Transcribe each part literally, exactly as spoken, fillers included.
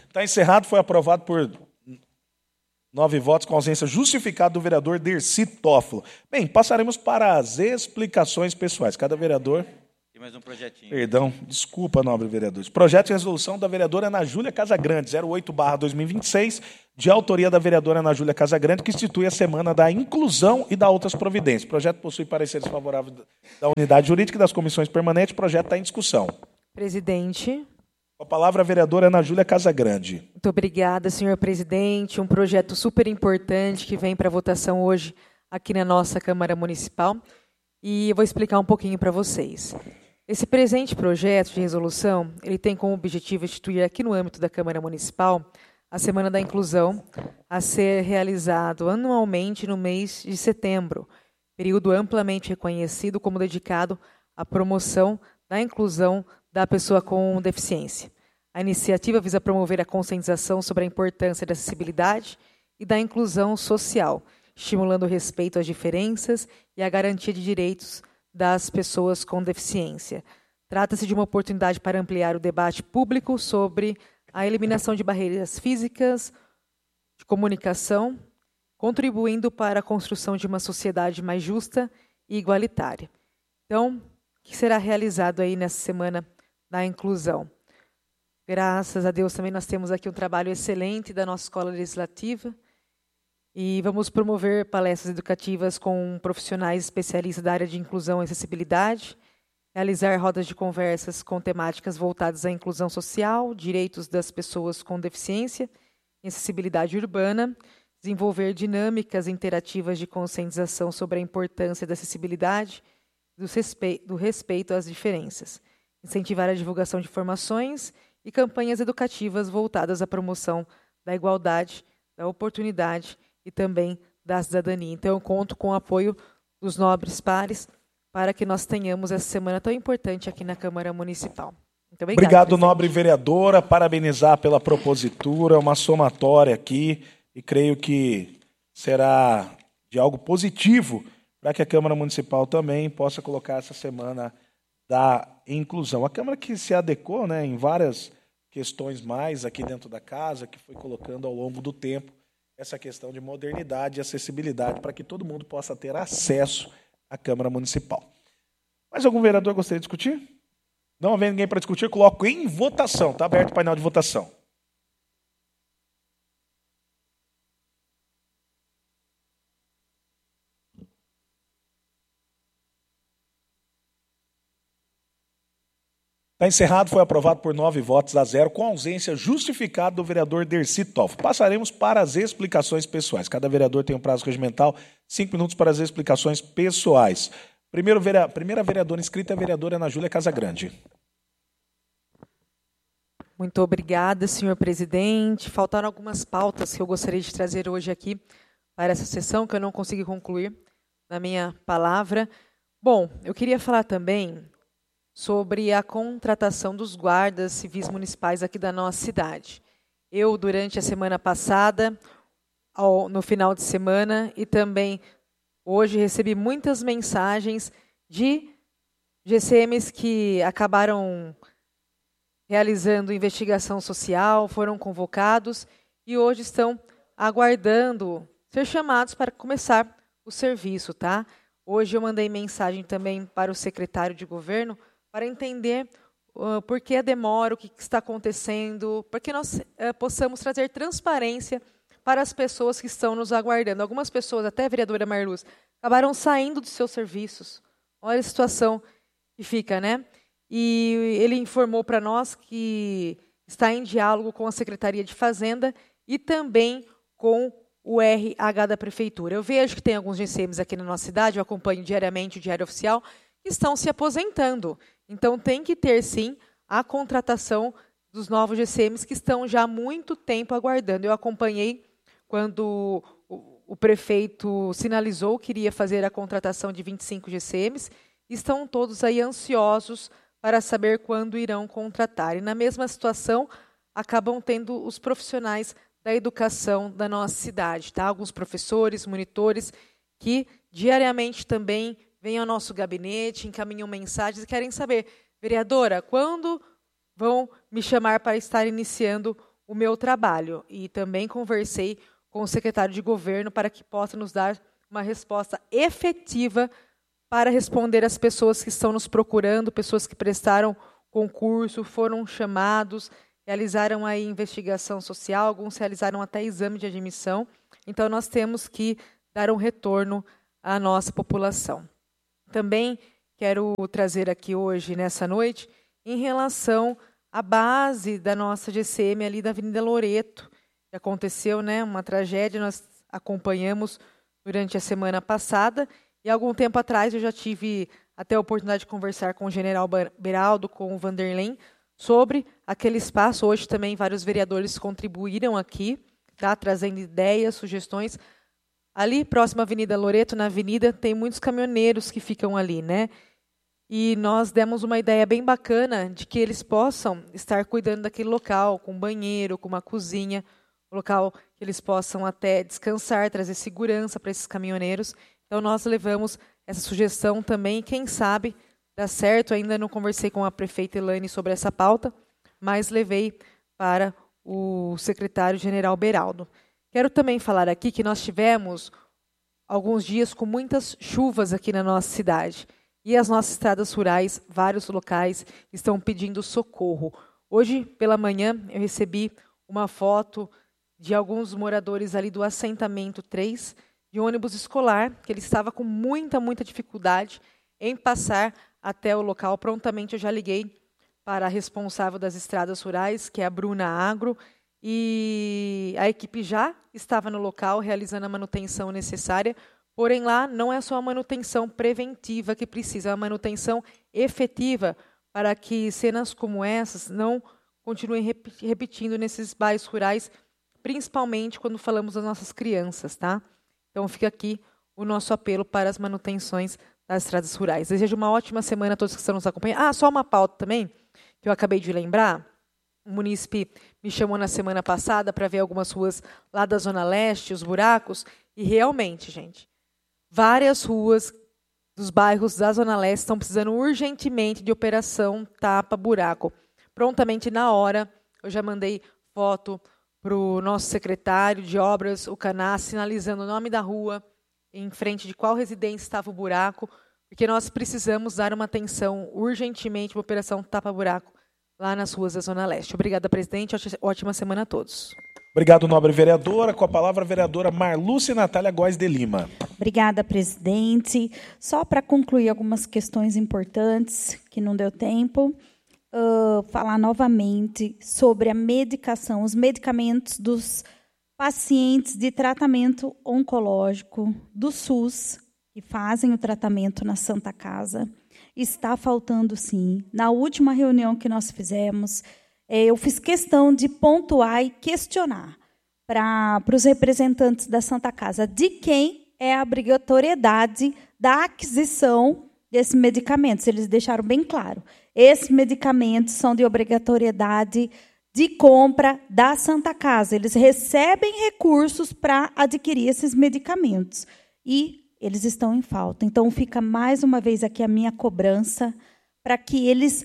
Está encerrado, foi aprovado por nove votos com ausência justificada do vereador Dercy Toffolo. Bem, passaremos para as explicações pessoais. Cada vereador... Tem mais um projetinho. Perdão, desculpa, nobre vereadores. Projeto de resolução da vereadora Ana Júlia Casagrande, zero oito barra dois mil e vinte e seis, de autoria da vereadora Ana Júlia Casagrande, que institui a Semana da Inclusão e da outras providências. O projeto possui pareceres favoráveis da unidade jurídica e das comissões permanentes. O projeto está em discussão. Presidente. Com a palavra, a vereadora Ana Júlia Casagrande. Muito obrigada, senhor presidente. Um projeto super importante que vem para votação hoje aqui na nossa Câmara Municipal. E eu vou explicar um pouquinho para vocês. Esse presente projeto de resolução, ele tem como objetivo instituir aqui no âmbito da Câmara Municipal a Semana da Inclusão, a ser realizado anualmente no mês de setembro, período amplamente reconhecido como dedicado à promoção da inclusão da pessoa com deficiência. A iniciativa visa promover a conscientização sobre a importância da acessibilidade e da inclusão social, estimulando o respeito às diferenças e a garantia de direitos das pessoas com deficiência. Trata-se de uma oportunidade para ampliar o debate público sobre a eliminação de barreiras físicas, de comunicação, contribuindo para a construção de uma sociedade mais justa e igualitária. Então, o que será realizado aí nessa Semana da Inclusão? Graças a Deus também nós temos aqui um trabalho excelente da nossa Escola Legislativa e vamos promover palestras educativas com profissionais especialistas da área de inclusão e acessibilidade, realizar rodas de conversas com temáticas voltadas à inclusão social, direitos das pessoas com deficiência e acessibilidade urbana, desenvolver dinâmicas interativas de conscientização sobre a importância da acessibilidade e do respeito às diferenças, incentivar a divulgação de informações e campanhas educativas voltadas à promoção da igualdade, da oportunidade e também da cidadania. Então, eu conto com o apoio dos nobres pares para que nós tenhamos essa semana tão importante aqui na Câmara Municipal. Muito obrigado, Obrigado, presidente. nobre vereadora. Parabenizar pela propositura, uma somatória aqui, e creio que será de algo positivo para que a Câmara Municipal também possa colocar essa semana da inclusão. A Câmara que se adequou, né, em várias questões mais aqui dentro da casa, que foi colocando ao longo do tempo essa questão de modernidade e acessibilidade para que todo mundo possa ter acesso à Câmara Municipal. Mais algum vereador gostaria de discutir? Não havendo ninguém para discutir, coloco em votação. Está aberto o painel de votação. Está encerrado, foi aprovado por nove votos a zero, com ausência justificada do vereador Dercy Toffolo. Passaremos para as explicações pessoais. Cada vereador tem um prazo regimental, cinco minutos para as explicações pessoais. Primeiro, a primeira vereadora inscrita é a vereadora Ana Júlia Casagrande. Muito obrigada, senhor presidente. Faltaram algumas pautas que eu gostaria de trazer hoje aqui para essa sessão, que eu não consegui concluir na minha palavra. Bom, eu queria falar também sobre a contratação dos guardas civis municipais aqui da nossa cidade. Eu, durante a semana passada, ao, no final de semana, e também hoje, recebi muitas mensagens de G C Ms que acabaram realizando investigação social, foram convocados e hoje estão aguardando ser chamados para começar o serviço, tá? Hoje eu mandei mensagem também para o secretário de governo para entender uh, por que a demora, o que está acontecendo, para que nós uh, possamos trazer transparência para as pessoas que estão nos aguardando. Algumas pessoas, até a vereadora Marluz, acabaram saindo dos seus serviços. Olha a situação que fica, né? E ele informou para nós que está em diálogo com a Secretaria de Fazenda e também com o R H da Prefeitura. Eu vejo que tem alguns G C Ms aqui na nossa cidade, eu acompanho diariamente o Diário Oficial, que estão se aposentando. Então, tem que ter, sim, a contratação dos novos G C Ms que estão já há muito tempo aguardando. Eu acompanhei quando o, o prefeito sinalizou que iria fazer a contratação de vinte e cinco G C Ms, e estão todos aí ansiosos para saber quando irão contratar. E, na mesma situação, acabam tendo os profissionais da educação da nossa cidade, tá? Alguns professores, monitores, que diariamente também vêm ao nosso gabinete, encaminham mensagens e querem saber, vereadora, quando vão me chamar para estar iniciando o meu trabalho. E também conversei com o secretário de governo para que possa nos dar uma resposta efetiva para responder às pessoas que estão nos procurando, pessoas que prestaram concurso, foram chamados, realizaram aí investigação social, alguns realizaram até exame de admissão. Então, nós temos que dar um retorno à nossa população. Também quero trazer aqui hoje, nessa noite, em relação à base da nossa G C M ali da Avenida Loreto, que aconteceu, né, uma tragédia, nós acompanhamos durante a semana passada, e algum tempo atrás eu já tive até a oportunidade de conversar com o general Beraldo, com o Vanderlei, sobre aquele espaço. Hoje também vários vereadores contribuíram aqui, tá, trazendo ideias, sugestões. Ali, próximo à Avenida Loreto, na avenida, tem muitos caminhoneiros que ficam ali, né? E nós demos uma ideia bem bacana de que eles possam estar cuidando daquele local, com banheiro, com uma cozinha, um local que eles possam até descansar, trazer segurança para esses caminhoneiros. Então, nós levamos essa sugestão também, quem sabe dá certo. Ainda não conversei com a prefeita Elaine sobre essa pauta, mas levei para o secretário-geral Beraldo. Quero também falar aqui que nós tivemos alguns dias com muitas chuvas aqui na nossa cidade. E as nossas estradas rurais, vários locais, estão pedindo socorro. Hoje, pela manhã, eu recebi uma foto de alguns moradores ali do assentamento três, de ônibus escolar, que ele estava com muita, muita dificuldade em passar até o local. Prontamente eu já liguei para a responsável das estradas rurais, que é a Bruna Agro, e a equipe já estava no local realizando a manutenção necessária. Porém, lá não é só a manutenção preventiva que precisa, é a manutenção efetiva para que cenas como essas não continuem repetindo nesses bairros rurais, principalmente quando falamos das nossas crianças, tá? Então, fica aqui o nosso apelo para as manutenções das estradas rurais. Desejo uma ótima semana a todos que estão nos acompanhando. Ah, só uma pauta também, que eu acabei de lembrar. O munícipe me chamou na semana passada para ver algumas ruas lá da Zona Leste, os buracos, e realmente, gente, várias ruas dos bairros da Zona Leste estão precisando urgentemente de operação tapa-buraco. Prontamente, na hora, eu já mandei foto para o nosso secretário de obras, o Caná, sinalizando o nome da rua, em frente de qual residência estava o buraco, porque nós precisamos dar uma atenção urgentemente para a operação tapa-buraco lá nas ruas da Zona Leste. Obrigada, presidente. Ótima semana a todos. Obrigado, nobre vereadora. Com a palavra, a vereadora Marluce Natália Góes de Lima. Obrigada, presidente. Só para concluir algumas questões importantes, que não deu tempo, uh, falar novamente sobre a medicação, os medicamentos dos pacientes de tratamento oncológico do SUS, que fazem o tratamento na Santa Casa. Está faltando, sim. Na última reunião que nós fizemos, eu fiz questão de pontuar e questionar para os representantes da Santa Casa de quem é a obrigatoriedade da aquisição desses medicamentos. Eles deixaram bem claro. Esses medicamentos são de obrigatoriedade de compra da Santa Casa. Eles recebem recursos para adquirir esses medicamentos. E eles estão em falta. Então, fica mais uma vez aqui a minha cobrança para que eles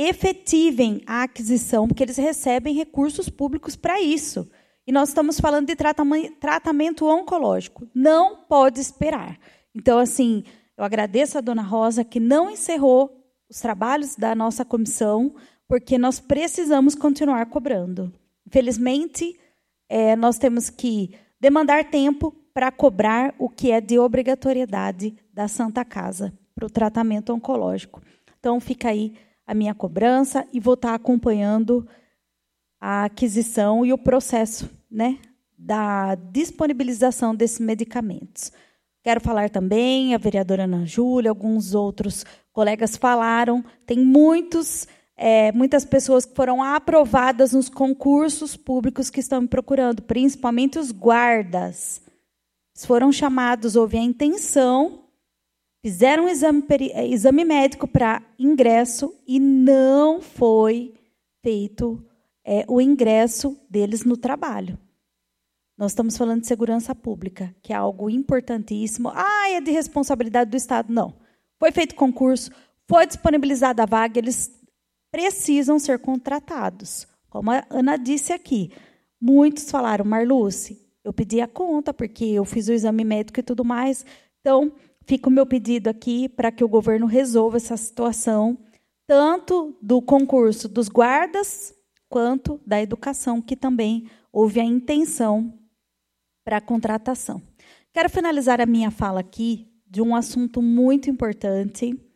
efetivem a aquisição, porque eles recebem recursos públicos para isso. E nós estamos falando de tratamento oncológico. Não pode esperar. Então, assim, eu agradeço a dona Rosa, que não encerrou os trabalhos da nossa comissão, porque nós precisamos continuar cobrando. Infelizmente, é, nós temos que demandar tempo para cobrar o que é de obrigatoriedade da Santa Casa para o tratamento oncológico. Então, fica aí a minha cobrança e vou estar acompanhando a aquisição e o processo, né, da disponibilização desses medicamentos. Quero falar também, a vereadora Ana Júlia, alguns outros colegas falaram, tem muitos, é, muitas pessoas que foram aprovadas nos concursos públicos que estão me procurando, principalmente os guardas. Eles foram chamados, houve a intenção, fizeram um exame, exame médico para ingresso e não foi feito é, o ingresso deles no trabalho. Nós estamos falando de segurança pública, que é algo importantíssimo. Ah, é de responsabilidade do Estado. Não. Foi feito concurso, foi disponibilizada a vaga, eles precisam ser contratados. Como a Ana disse aqui, Muitos falaram, Marluce, eu pedi a conta, porque eu fiz o exame médico e tudo mais. Então, fica o meu pedido aqui para que o governo resolva essa situação, tanto do concurso dos guardas, quanto da educação, que também houve a intenção para a contratação. Quero finalizar a minha fala aqui de um assunto muito importante,